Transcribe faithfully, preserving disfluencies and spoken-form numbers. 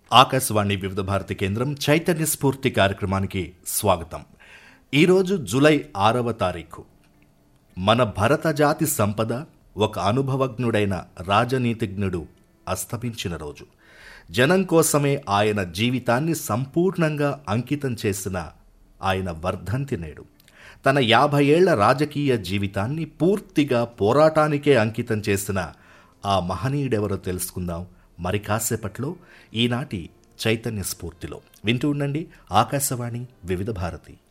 ఆకాశవాణి వివిధ భారతి కేంద్రం చైతన్య స్ఫూర్తి కార్యక్రమానికి స్వాగతం. ఈరోజు జూలై ఆరవ తారీఖు. మన భరత జాతి సంపద ఒక అనుభవజ్ఞుడైన రాజనీతిజ్ఞుడు అస్తమించిన రోజు. జనం కోసమే ఆయన జీవితాన్ని సంపూర్ణంగా అంకితం చేసిన ఆయన వర్ధంతి నేడు. తన యాభై ఏళ్ల రాజకీయ జీవితాన్ని పూర్తిగా పోరాటానికే అంకితం చేసిన ఆ మహనీయుడెవరో తెలుసుకుందాం మరి కాసేపట్లో ఈనాటి చైతన్య స్ఫూర్తిలో. వింటూ ఉండండి ఆకాశవాణి వివిధ భారతి.